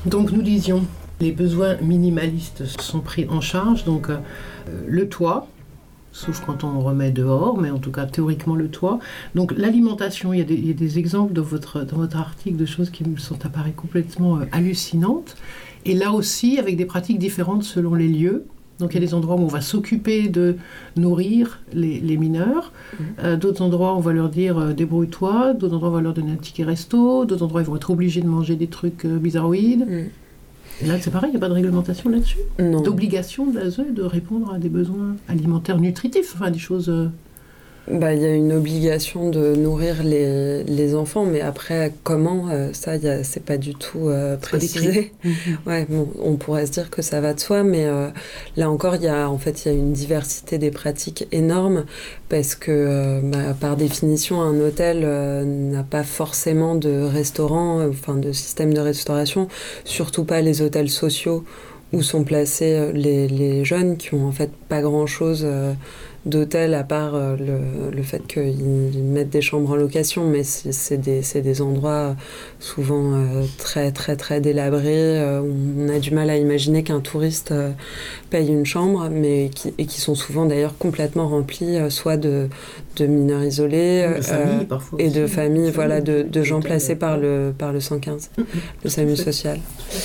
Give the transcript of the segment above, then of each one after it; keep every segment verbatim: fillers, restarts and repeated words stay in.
Donc nous disions, les besoins minimalistes sont pris en charge, donc euh, le toit, sauf quand on remet dehors, mais en tout cas théoriquement le toit. Donc l'alimentation, il y a des, il y a des exemples dans votre, dans votre article de choses qui me sont apparues complètement euh, hallucinantes, et là aussi avec des pratiques différentes selon les lieux. Donc il y a des endroits où on va s'occuper de nourrir les, les mineurs, mmh. euh, d'autres endroits où on va leur dire euh, débrouille-toi, d'autres endroits où on va leur donner un ticket resto, d'autres endroits où ils vont être obligés de manger des trucs euh, bizarroïdes. Mmh. Et là c'est pareil, il n'y a pas de réglementation là-dessus. Non. D'obligation de l'A S E de répondre à des besoins alimentaires nutritifs, enfin des choses... Euh... Bah, y a une obligation de nourrir les, les enfants, mais après, comment, euh, ça, y a, c'est pas du tout euh, précisé. Mmh. Ouais, bon, on pourrait se dire que ça va de soi, mais euh, là encore, il y a, en fait, il y a une diversité des pratiques énorme, parce que, euh, bah, par définition, un hôtel euh, n'a pas forcément de restaurant, euh, enfin, de système de restauration, surtout pas les hôtels sociaux où sont placés les, les jeunes qui ont, en fait, pas grand-chose... Euh, d'hôtel à part euh, le, le fait qu'ils mettent des chambres en location, mais c'est, c'est, des, c'est des endroits souvent euh, très très très délabrés, euh, où on a du mal à imaginer qu'un touriste euh, paye une chambre, mais qui, et qui sont souvent d'ailleurs complètement remplis euh, soit de, de mineurs isolés de familles, euh, parfois et aussi, de familles, de voilà, de, de gens hôtels, placés par le, par le cent quinze, le SAMU social.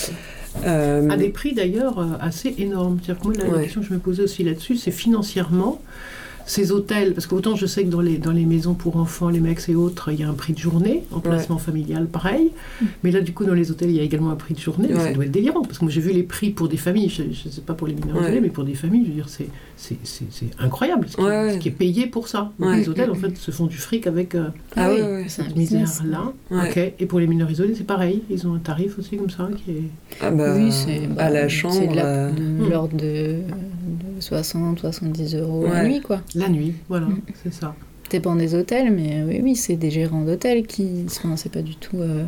Euh, à des prix d'ailleurs assez énormes. C'est-à-dire que moi, la ouais. question que je me posais aussi là-dessus, c'est financièrement, ces hôtels, parce qu'autant je sais que dans les, dans les maisons pour enfants, les mecs et autres, il y a un prix de journée, en placement ouais. familial, pareil. Mmh. Mais là, du coup, dans les hôtels, il y a également un prix de journée. Ouais. Ça doit être délirant, parce que moi, j'ai vu les prix pour des familles, je ne sais pas pour les mineurs isolés, ouais. mais pour des familles, je veux dire, c'est, c'est, c'est, c'est incroyable ce qui, ouais. ce qui est payé pour ça. Donc, ouais. les hôtels, en fait, se font du fric avec euh, ah oui, ouais, cette misère-là. Ouais. Okay. Et pour les mineurs isolés, c'est pareil. Ils ont un tarif aussi comme ça qui est... Ah bah, oui, c'est bah, à la chambre. C'est de la, de, mmh. l'ordre de, de soixante à soixante-dix euros ouais. la nuit, quoi. La nuit, voilà, mmh. c'est ça. Ça dépend des hôtels, mais oui, oui, c'est des gérants d'hôtels qui sont... C'est pas du tout... Euh...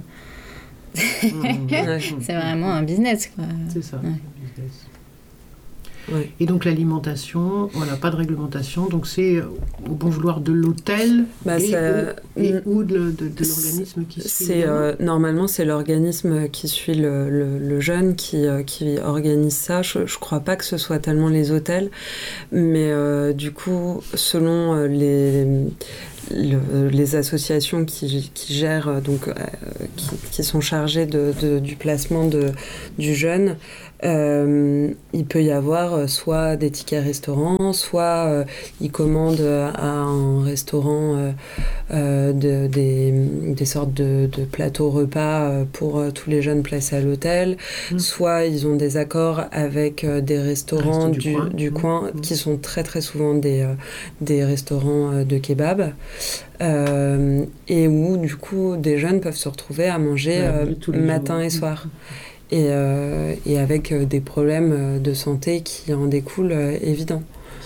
mmh. c'est vraiment un business, quoi. C'est ça, ouais. un business. Ouais. Et donc l'alimentation, voilà, pas de réglementation, donc c'est au bon vouloir de l'hôtel bah, et, ça, ou, et ou de, de, de l'organisme qui suit. C'est, euh, normalement, c'est l'organisme qui suit le, le, le jeune qui, euh, qui organise ça. Je, je crois pas que ce soit tellement les hôtels, mais euh, du coup, selon euh, les... Le, les associations qui, qui gèrent, donc, euh, qui, qui sont chargées de, de, du placement de, du jeune, euh, il peut y avoir soit des tickets restaurants, soit euh, ils commandent à un restaurant euh, euh, de, des, des sortes de, de plateaux repas pour euh, tous les jeunes placés à l'hôtel, mmh. soit ils ont des accords avec euh, des restaurants du, du coin, du coin mmh. qui sont très très souvent des, euh, des restaurants euh, de kebab. Euh, et où du coup des jeunes peuvent se retrouver à manger ouais, euh, matin jours. et soir et, euh, et avec euh, des problèmes de santé qui en découlent euh, évidents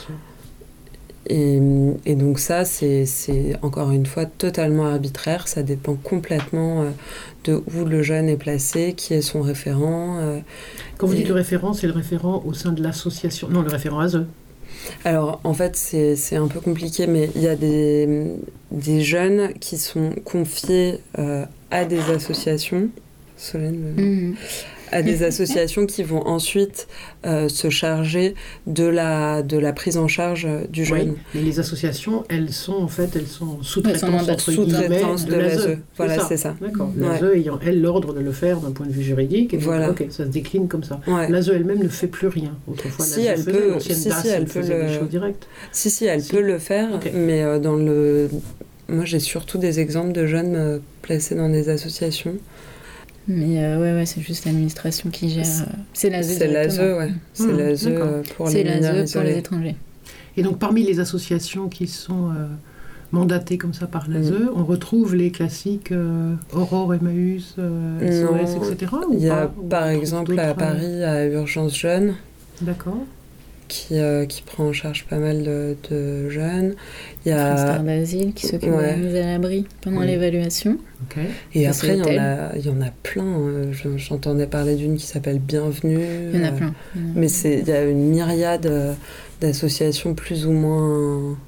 et, et donc ça c'est, c'est encore une fois totalement arbitraire, ça dépend complètement euh, de où le jeune est placé, qui est son référent euh, quand vous et... dites le référent, c'est le référent au sein de l'association, non le référent A S E. Alors, en fait, c'est, c'est un peu compliqué, mais il y a des, des jeunes qui sont confiés euh, à des associations, Solène, mmh. à des associations qui vont ensuite euh, se charger de la, de la prise en charge du jeune. Oui, mais les associations, elles sont en fait, elles sont sous-traitances, elles sont sous-traitance de l'A S E. Voilà, c'est ça. C'est ça. D'accord. L'A S E ouais. ayant, elle, l'ordre de le faire d'un point de vue juridique, et donc, voilà. ok, ça se décline comme ça. Ouais. L'A S E elle-même ne fait plus rien. Autrefois, si, l'A S E elle faisait, peut, l'ancienne si, D A S, si, elle, elle peut faisait le... des choses directes. Si, si, elle si. peut le faire, okay. mais euh, dans le... Moi, j'ai surtout des exemples de jeunes euh, placés dans des associations. Mais euh, ouais, ouais, c'est juste l'administration qui gère. Euh, c'est l'A S E. C'est l'A S E, ouais. C'est mmh, l'A S E euh, pour les mineurs isolés. C'est l'A S E pour les étrangers. Et donc, parmi les associations qui sont euh, mandatées comme ça par l'A S E, mmh. on retrouve les classiques euh, Aurore, Emmaüs, euh, S O S, et cetera. Il y a, pas, par exemple, à Paris, à Urgence Jeunes. D'accord. Qui, euh, qui prend en charge pas mal de, de jeunes. Il y a Frères d'asile qui s'occupe ouais. de la mise à l'abri pendant oui. l'évaluation. Okay. Et après, il y, en a, il y en a plein. Euh, j'entendais parler d'une qui s'appelle Bienvenue. Il y en a plein. Euh, mais c'est, il y a une myriade euh, d'associations plus ou moins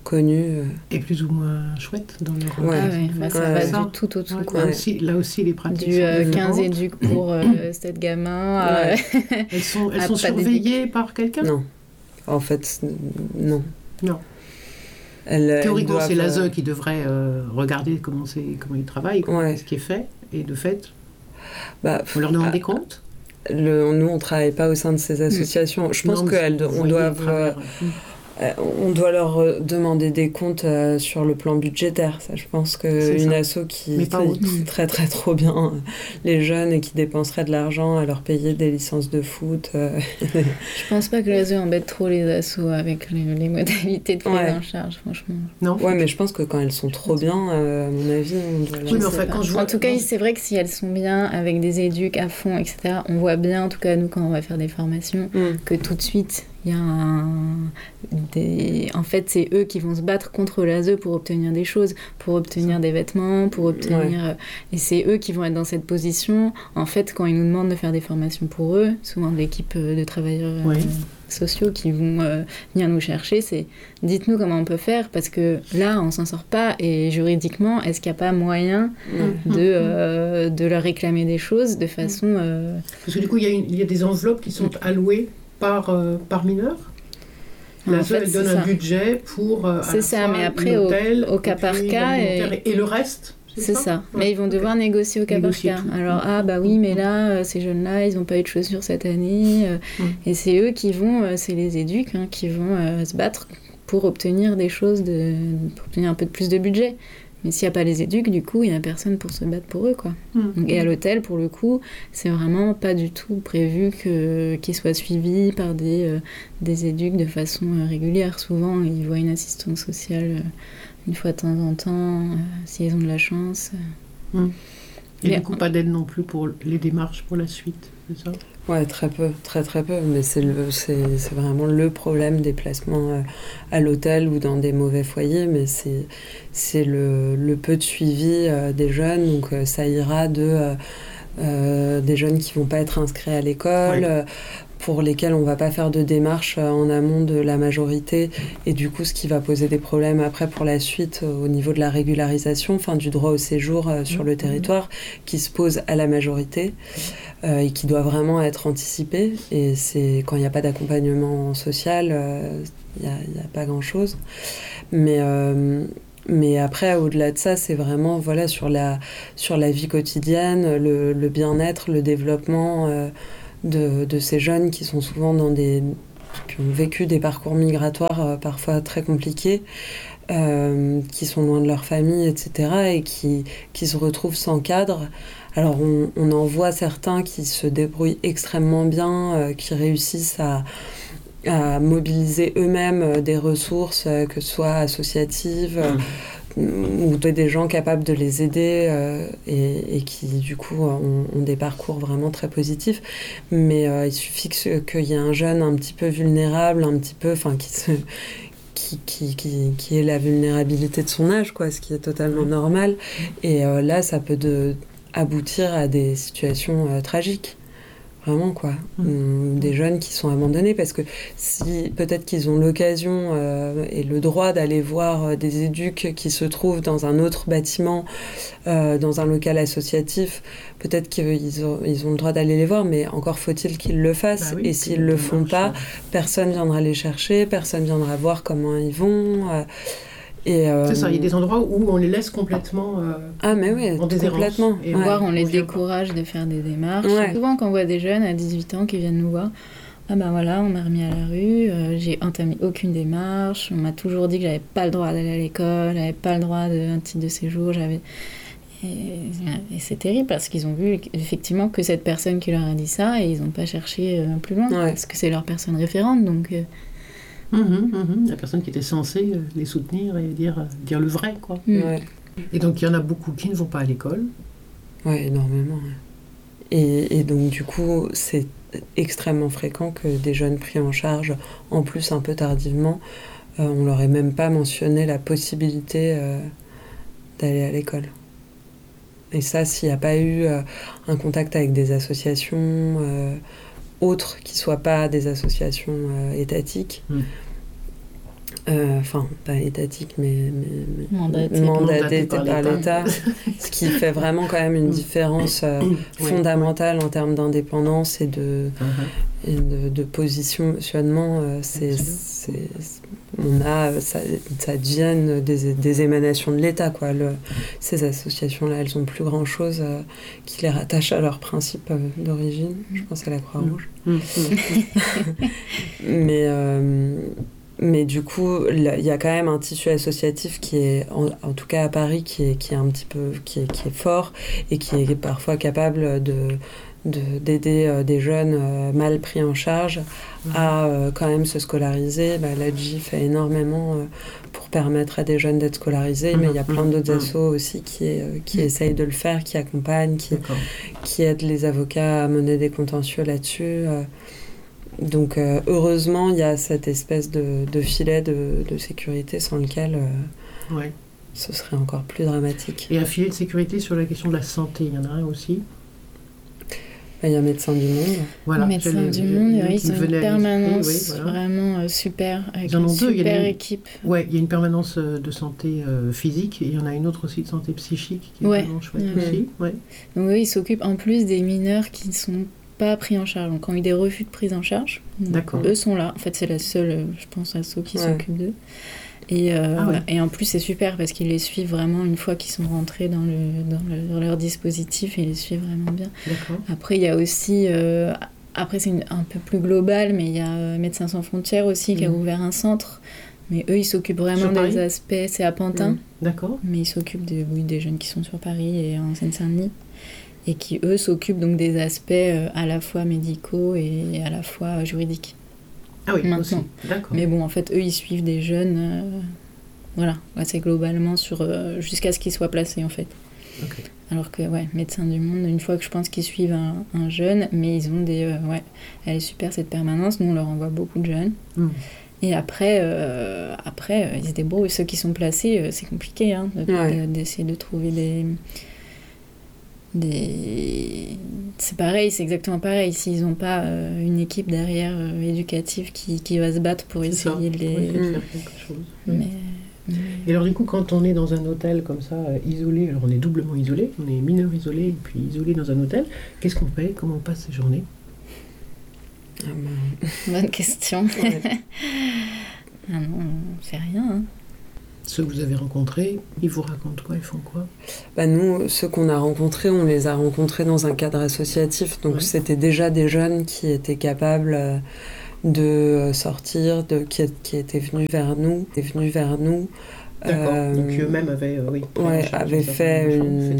connus. Euh. Et plus ou moins chouettes dans leur... Ouais. Ah ouais, bah, ça Ouais, va ça. du tout au-dessous. Ouais, quoi. là, aussi, là aussi, les pratiques Du sont euh, différentes. quinze éduques pour euh, sept gamins. Ouais. euh, Elles sont, elles Ah, sont pas surveillées par quelqu'un? Non. En fait, non. Non. Elles, Théoriquement, elles c'est doivent, l'A S E euh, qui devrait euh, regarder comment, c'est, comment ils travaillent, comment, Ouais. ce qui est fait. Et de fait, Bah, on leur demande ah, des comptes. le, nous, on ne travaille pas au sein de ces associations. Je pense Non, mais qu'on vous voyez doit, à travers, euh, euh, on doit leur euh, demander des comptes euh, sur le plan budgétaire. Ça, je pense C'est qu'une ça. asso qui, Mais pas qui autre. traiterait trop bien euh, les jeunes et qui dépenserait de l'argent à leur payer des licences de foot. euh, Je pense pas que l'A S E embête trop les assos avec les, les modalités de prise Ouais. en charge, franchement. Non. Ouais, mais je pense que quand elles sont trop bien, euh, à mon avis, on doit leur... Oui, mais Je enfin, sais quand pas. je vois- En tout cas, dans- c'est vrai que si elles sont bien, avec des éduques à fond, et cetera, on voit bien, en tout cas nous, quand on va faire des formations, Mm. que tout de suite, il y a un... des... En fait, c'est eux qui vont se battre contre l'A S E pour obtenir des choses, pour obtenir des vêtements, pour obtenir... Ouais. Et c'est eux qui vont être dans cette position. En fait, quand ils nous demandent de faire des formations pour eux, souvent de l'équipe euh, de travailleurs euh, Oui. sociaux qui vont euh, venir nous chercher, c'est dites-nous comment on peut faire, parce que là, on s'en sort pas, et juridiquement, est-ce qu'il n'y a pas moyen Mm. de, euh, de leur réclamer des choses de façon... euh, Parce que du coup, il y a, une- il y a des enveloppes qui sont allouées par, euh, par mineur. En L'A S E, fait, elle c'est donne ça. un budget pour euh, à C'est la ça, fois mais après, au- l'hôtel, au cas et par puis cas, l'alimentaire, et- et... et le reste. C'est ça. Ouais, Mais ils vont ok. devoir négocier au cas Négocier par cas. tout. Alors, ah bah oui, mais là, euh, ces jeunes-là, ils n'ont pas eu de chaussures cette année. euh, Mm. Et c'est eux qui vont, euh, c'est les éduques, hein, qui vont euh, se battre pour obtenir des choses, de, pour obtenir un peu de plus de budget. Mais s'il n'y a pas les éduques, du coup, il n'y a personne pour se battre pour eux, quoi. Mm. Donc, et à l'hôtel, pour le coup, c'est vraiment pas du tout prévu que, qu'ils soient suivis par des, euh, des éduques de façon euh, régulière. Souvent, ils voient une assistante sociale euh, une fois de temps en temps, euh, s'ils ont de la chance. euh. Mm. Et Mais- du coup, pas d'aide non plus pour les démarches pour la suite, c'est ça? Ouais, très peu, très très peu, mais c'est, le, c'est, c'est vraiment le problème des placements euh, à l'hôtel ou dans des mauvais foyers, mais c'est, c'est le, le peu de suivi euh, des jeunes, donc euh, ça ira de euh, euh, des jeunes qui vont pas être inscrits à l'école, Oui. euh, pour lesquels on va pas faire de démarche euh, en amont de la majorité, et du coup ce qui va poser des problèmes après pour la suite euh, au niveau de la régularisation, enfin du droit au séjour euh, sur Mmh. le territoire, qui se pose à la majorité. Euh, et qui doit vraiment être anticipé. Et c'est quand il n'y a pas d'accompagnement social, il euh, n'y a, y a pas grand-chose. Mais, euh, mais après, au-delà de ça, c'est vraiment voilà, sur, la, sur la vie quotidienne, le, le bien-être, le développement euh, de, de ces jeunes qui sont souvent dans des... qui ont vécu des parcours migratoires euh, parfois très compliqués, euh, qui sont loin de leur famille, et cetera, et qui, qui se retrouvent sans cadre. Alors, on, on en voit certains qui se débrouillent extrêmement bien, euh, qui réussissent à, à mobiliser eux-mêmes euh, des ressources, euh, que ce soit associatives, euh, ou des gens capables de les aider, euh, et, et qui, du coup, ont, ont des parcours vraiment très positifs. Mais euh, il suffit que, qu'il y ait un jeune un petit peu vulnérable, un petit peu, enfin, qui se... Qui, qui, qui, qui ait la vulnérabilité de son âge, quoi, ce qui est totalement normal. Et euh, là, ça peut de, aboutir à des situations euh, tragiques. Vraiment, quoi. Mmh. Des jeunes qui sont abandonnés parce que si peut-être qu'ils ont l'occasion euh, et le droit d'aller voir euh, des éduques qui se trouvent dans un autre bâtiment, euh, dans un local associatif, peut-être qu'ils ont, ils ont le droit d'aller les voir, mais encore faut-il qu'ils le fassent. Bah oui, et s'ils ne le font pas, personne viendra les chercher, personne viendra voir comment ils vont. Euh, Et euh... C'est ça, il y a des endroits où on les laisse complètement euh, ah, mais oui, en déshérence. Complètement. Et ouais. voire on les décourage de faire des démarches. Ouais. Souvent, quand on voit des jeunes à dix-huit ans qui viennent nous voir, ah ben voilà, on m'a remis à la rue, euh, j'ai entamé aucune démarche, on m'a toujours dit que j'avais pas le droit d'aller à l'école, j'avais pas le droit d'un titre de séjour, j'avais... Et, et c'est terrible parce qu'ils ont vu effectivement que cette personne qui leur a dit ça et ils n'ont pas cherché euh, plus loin, ouais. parce que c'est leur personne référente, donc... Euh... Mmh, mmh, la personne qui était censée les soutenir et dire, dire le vrai, quoi. Mmh. Ouais. Et donc, il y en a beaucoup qui ne vont pas à l'école. Oui, énormément. Ouais. Et, et donc, du coup, c'est extrêmement fréquent que des jeunes pris en charge, en plus un peu tardivement, euh, on leur ait même pas mentionné la possibilité euh, d'aller à l'école. Et ça, s'il n'y a pas eu euh, un contact avec des associations... Euh, autres qui ne soient pas des associations euh, étatiques, mmh. enfin euh, pas étatique mais, mais, mais mandaté, mandaté par, par l'État, ce qui fait vraiment quand même une différence euh, oui, fondamentale oui. en termes d'indépendance et de, uh-huh. et de, de positionnement. Euh, c'est, c'est, c'est, on a, ça, ça devient des, des émanations de l'État, quoi. Le, ces associations-là, elles n'ont plus grand-chose euh, qui les rattache à leur principe euh, d'origine. Je pense à la Croix-Rouge. Mmh. mais euh, Mais du coup, il y a quand même un tissu associatif qui est, en, en tout cas à Paris, qui est, qui est un petit peu, qui est, qui est fort et qui est parfois capable de, de, d'aider euh, des jeunes euh, mal pris en charge mmh. à euh, quand même se scolariser. Bah, l'A G I fait énormément euh, pour permettre à des jeunes d'être scolarisés, mmh. mais il y a plein d'autres mmh. assos aussi qui, euh, qui mmh. essayent de le faire, qui accompagnent, qui, qui aident les avocats à mener des contentieux là-dessus. Euh, Donc euh, heureusement, il y a cette espèce de, de filet de, de sécurité sans lequel euh, ouais. ce serait encore plus dramatique. Et un filet de sécurité sur la question de la santé, il y en a un aussi. Il y a Médecins du Monde. Voilà, Médecins du Monde, oui, ils ont une permanence oui, voilà. vraiment euh, super, avec une super deux, il y a une, équipe. Oui, il y a une permanence de santé euh, physique, et il y en a une autre aussi de santé psychique qui est ouais. vraiment chouette ouais. aussi. Ouais. Donc oui, ils s'occupent en plus des mineurs qui sont pas pris en charge. Donc, quand il y a des refus de prise en charge, D'accord. eux sont là. En fait, c'est la seule, je pense, asso qui ouais. s'occupe d'eux. Et, euh, ah ouais. et en plus, c'est super parce qu'ils les suivent vraiment une fois qu'ils sont rentrés dans, le, dans, le, dans leur dispositif. Ils les suivent vraiment bien. D'accord. Après, il y a aussi... Euh, après, c'est une, un peu plus global, mais il y a euh, Médecins sans frontières aussi qui mmh. a ouvert un centre. Mais eux, ils s'occupent vraiment sur des Paris aspects... C'est à Pantin. Mmh. D'accord. Mais ils s'occupent de, oui, des jeunes qui sont sur Paris et en Seine-Saint-Denis. Et qui, eux, s'occupent donc des aspects euh, à la fois médicaux et à la fois euh, juridiques. Ah oui, maintenant. Aussi. D'accord. Mais bon, en fait, eux, ils suivent des jeunes, euh, voilà, assez globalement, sur, euh, jusqu'à ce qu'ils soient placés, en fait. Okay. Alors que, ouais, Médecins du Monde, une fois que je pense qu'ils suivent un, un jeune, mais ils ont des... Euh, ouais, elle est super, cette permanence. Nous, on leur envoie beaucoup de jeunes. Mm. Et après, euh, après euh, ils se débrouillent. Ceux qui sont placés, euh, c'est compliqué, hein, de, ouais. de, d'essayer de trouver des... Des... C'est pareil, c'est exactement pareil. S'ils n'ont pas euh, une équipe derrière euh, éducative qui, qui va se battre pour c'est essayer ça. de les... Oui, de faire quelque chose. Mais, mais... Et alors du coup, quand on est dans un hôtel comme ça, euh, isolé, alors on est doublement isolé, on est mineur isolé et puis isolé dans un hôtel, qu'est-ce qu'on fait? Comment on passe ces journées? ah ben... Bonne question. Ouais. ah non, on fait rien, hein. Ceux que vous avez rencontrés, ils vous racontent quoi? Ils font quoi? Bah nous, ceux qu'on a rencontrés, on les a rencontrés dans un cadre associatif. Donc ouais. c'était déjà des jeunes qui étaient capables de sortir, de, qui, qui étaient venus vers nous. Étaient venus vers nous. D'accord. Euh, donc eux-mêmes avaient, euh, oui, ouais, avaient fait une...